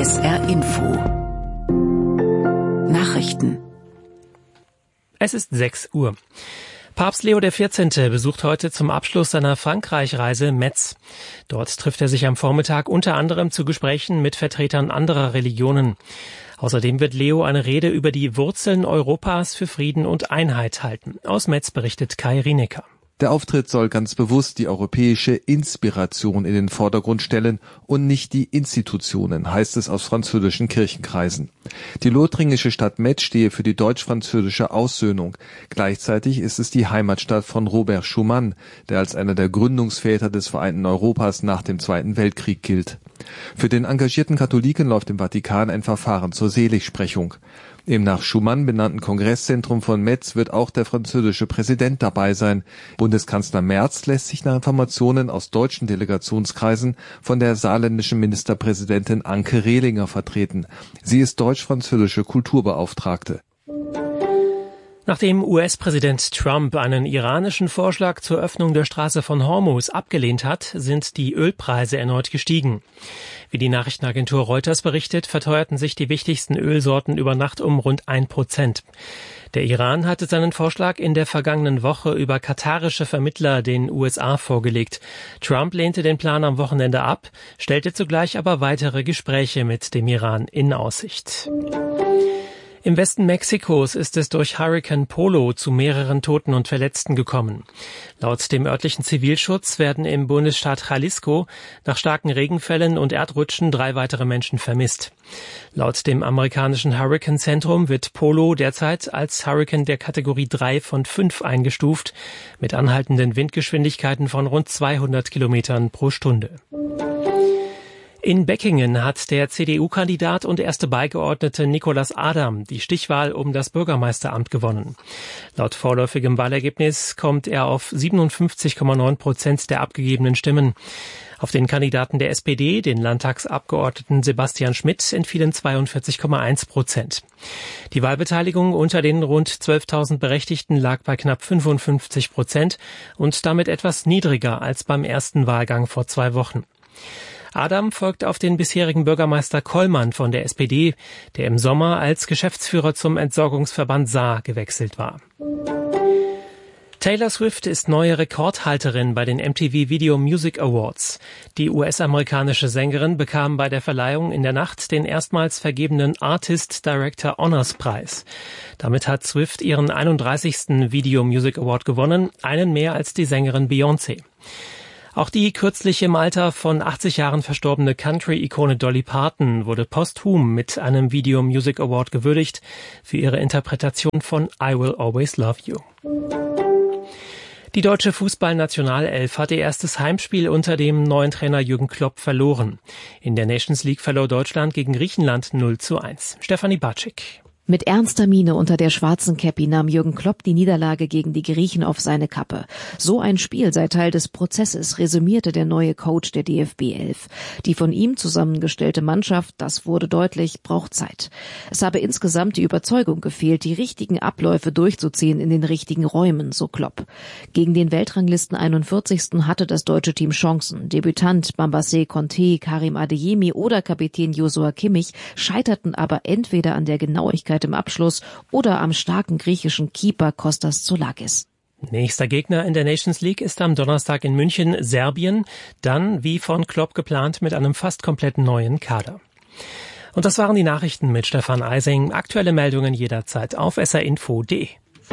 SR Info. Nachrichten. Es ist 6 Uhr. Papst Leo XIV. Besucht heute zum Abschluss seiner Frankreich-Reise Metz. Dort trifft er sich am Vormittag unter anderem zu Gesprächen mit Vertretern anderer Religionen. Außerdem wird Leo eine Rede über die Wurzeln Europas für Frieden und Einheit halten. Aus Metz berichtet Kai Rienecker. Der Auftritt soll ganz bewusst die europäische Inspiration in den Vordergrund stellen und nicht die Institutionen, heißt es aus französischen Kirchenkreisen. Die lothringische Stadt Metz stehe für die deutsch-französische Aussöhnung. Gleichzeitig ist es die Heimatstadt von Robert Schuman, der als einer der Gründungsväter des vereinten Europas nach dem Zweiten Weltkrieg gilt. Für den engagierten Katholiken läuft im Vatikan ein Verfahren zur Seligsprechung. Im nach Schuman benannten Kongresszentrum von Metz wird auch der französische Präsident dabei sein. Bundeskanzler Merz lässt sich nach Informationen aus deutschen Delegationskreisen von der saarländischen Ministerpräsidentin Anke Rehlinger vertreten. Sie ist deutsch-französische Kulturbeauftragte. Nachdem US-Präsident Trump einen iranischen Vorschlag zur Öffnung der Straße von Hormuz abgelehnt hat, sind die Ölpreise erneut gestiegen. Wie die Nachrichtenagentur Reuters berichtet, verteuerten sich die wichtigsten Ölsorten über Nacht um rund 1%. Der Iran hatte seinen Vorschlag in der vergangenen Woche über katarische Vermittler den USA vorgelegt. Trump lehnte den Plan am Wochenende ab, stellte zugleich aber weitere Gespräche mit dem Iran in Aussicht. Im Westen Mexikos ist es durch Hurrikan Polo zu mehreren Toten und Verletzten gekommen. Laut dem örtlichen Zivilschutz werden im Bundesstaat Jalisco nach starken Regenfällen und Erdrutschen 3 weitere Menschen vermisst. Laut dem amerikanischen Hurrikanzentrum wird Polo derzeit als Hurrikan der Kategorie 3 von 5 eingestuft, mit anhaltenden Windgeschwindigkeiten von rund 200 Kilometern pro Stunde. In Beckingen hat der CDU-Kandidat und erste Beigeordnete Nicolas Adam die Stichwahl um das Bürgermeisteramt gewonnen. Laut vorläufigem Wahlergebnis kommt er auf 57,9% der abgegebenen Stimmen. Auf den Kandidaten der SPD, den Landtagsabgeordneten Sebastian Schmidt, entfielen 42,1%. Die Wahlbeteiligung unter den rund 12.000 Berechtigten lag bei knapp 55% und damit etwas niedriger als beim ersten Wahlgang vor 2 Wochen. Adam folgt auf den bisherigen Bürgermeister Kollmann von der SPD, der im Sommer als Geschäftsführer zum Entsorgungsverband Saar gewechselt war. Taylor Swift ist neue Rekordhalterin bei den MTV Video Music Awards. Die US-amerikanische Sängerin bekam bei der Verleihung in der Nacht den erstmals vergebenen Artist Director Honors Preis. Damit hat Swift ihren 31. Video Music Award gewonnen, einen mehr als die Sängerin Beyoncé. Auch die kürzlich im Alter von 80 Jahren verstorbene Country-Ikone Dolly Parton wurde posthum mit einem Video Music Award gewürdigt für ihre Interpretation von I Will Always Love You. Die deutsche Fußballnationalelf hat ihr erstes Heimspiel unter dem neuen Trainer Jürgen Klopp verloren. In der Nations League verlor Deutschland gegen Griechenland 0:1. Stefanie Batschik. Mit ernster Miene unter der schwarzen Käppi nahm Jürgen Klopp die Niederlage gegen die Griechen auf seine Kappe. So ein Spiel sei Teil des Prozesses, resümierte der neue Coach der DFB 11. Die von ihm zusammengestellte Mannschaft, das wurde deutlich, braucht Zeit. Es habe insgesamt die Überzeugung gefehlt, die richtigen Abläufe durchzuziehen in den richtigen Räumen, so Klopp. Gegen den Weltranglisten 41. hatte das deutsche Team Chancen. Debütant Bambassé Conté, Karim Adeyemi oder Kapitän Joshua Kimmich scheiterten aber entweder an der Genauigkeit im Abschluss oder am starken griechischen Keeper Kostas Tsoulakis. Nächster Gegner in der Nations League ist am Donnerstag in München Serbien, dann wie von Klopp geplant mit einem fast kompletten neuen Kader. Und das waren die Nachrichten mit Stefan Eising. Aktuelle Meldungen jederzeit auf srinfo.de.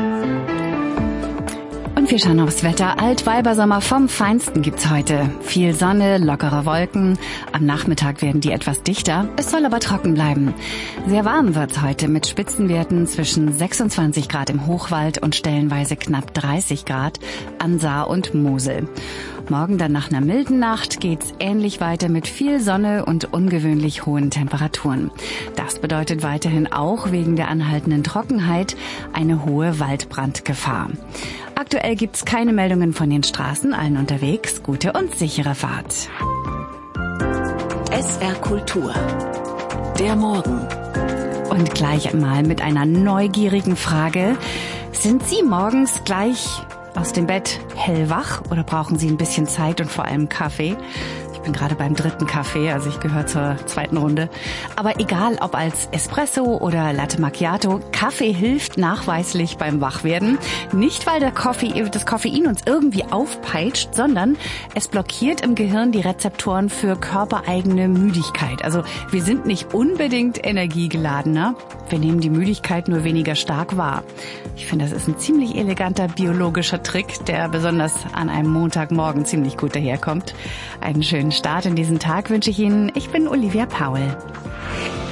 Und wir schauen aufs Wetter. Altweibersommer vom Feinsten gibt's heute. Viel Sonne, lockere Wolken. Am Nachmittag werden die etwas dichter. Es soll aber trocken bleiben. Sehr warm wird's heute mit Spitzenwerten zwischen 26 Grad im Hochwald und stellenweise knapp 30 Grad an Saar und Mosel. Morgen dann nach einer milden Nacht geht's ähnlich weiter mit viel Sonne und ungewöhnlich hohen Temperaturen. Das bedeutet weiterhin auch wegen der anhaltenden Trockenheit eine hohe Waldbrandgefahr. Aktuell gibt's keine Meldungen von den Straßen, allen unterwegs. Gute und sichere Fahrt. SR Kultur. Der Morgen. Und gleich einmal mit einer neugierigen Frage. Sind Sie morgens gleich aus dem Bett hellwach oder brauchen Sie ein bisschen Zeit und vor allem Kaffee? Ich bin gerade beim 3. Kaffee, also ich gehöre zur 2. Runde. Aber egal, ob als Espresso oder Latte Macchiato, Kaffee hilft nachweislich beim Wachwerden. Nicht, weil das Koffein uns irgendwie aufpeitscht, sondern es blockiert im Gehirn die Rezeptoren für körpereigene Müdigkeit. Also wir sind nicht unbedingt energiegeladener, wir nehmen die Müdigkeit nur weniger stark wahr. Ich finde, das ist ein ziemlich eleganter biologischer Trick, der besonders an einem Montagmorgen ziemlich gut daherkommt. Einen schönen Start in diesen Tag wünsche ich Ihnen. Ich bin Olivia Paul.